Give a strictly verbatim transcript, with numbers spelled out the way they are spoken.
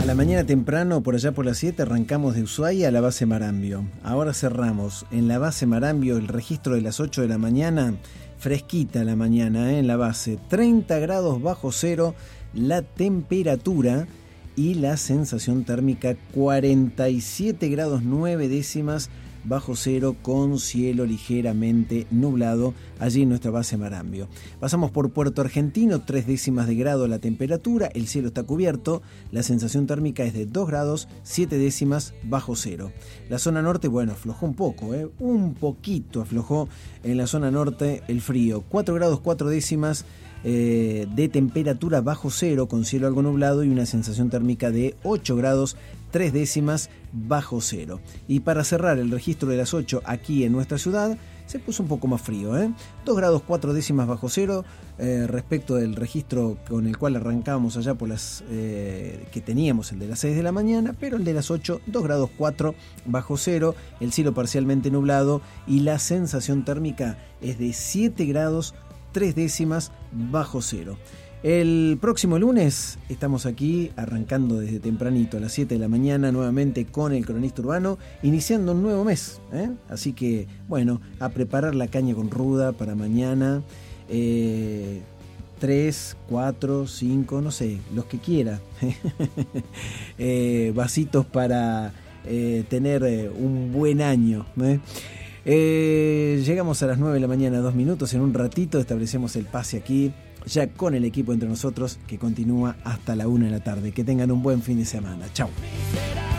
A la mañana temprano, por allá por las siete, arrancamos de Ushuaia a la base Marambio. Ahora cerramos en la base Marambio el registro de las ocho de la mañana. Fresquita la mañana, ¿eh? En la base, treinta grados bajo cero la temperatura y la sensación térmica cuarenta y siete grados nueve décimas bajo cero con cielo ligeramente nublado allí en nuestra base Marambio. Pasamos por Puerto Argentino, tres décimas de grado la temperatura, el cielo está cubierto, la sensación térmica es de dos grados, siete décimas bajo cero. La zona norte, bueno, aflojó un poco, ¿eh? un poquito aflojó en la zona norte el frío, cuatro grados cuatro décimas eh, de temperatura bajo cero con cielo algo nublado y una sensación térmica de ocho grados tres décimas bajo cero. Y para cerrar el registro de las ocho aquí en nuestra ciudad, se puso un poco más frío, ¿eh? dos grados cuatro décimas bajo cero eh, respecto del registro con el cual arrancábamos allá por las eh, que teníamos, el de las seis de la mañana, pero el de las ocho, dos grados cuatro bajo cero, el cielo parcialmente nublado y la sensación térmica es de siete grados tres décimas bajo cero. El próximo lunes estamos aquí arrancando desde tempranito a las siete de la mañana nuevamente con el Cronista Urbano, iniciando un nuevo mes, ¿eh? Así que bueno, a preparar la caña con ruda para mañana, eh, tres, cuatro, cinco, no sé, los que quiera, eh, vasitos para eh, tener eh, un buen año, ¿eh? Eh, llegamos a las nueve de la mañana, dos minutos, en un ratito establecemos el pase aquí, ya con el equipo entre nosotros que continúa hasta la una de la tarde. Que tengan un buen fin de semana. Chau.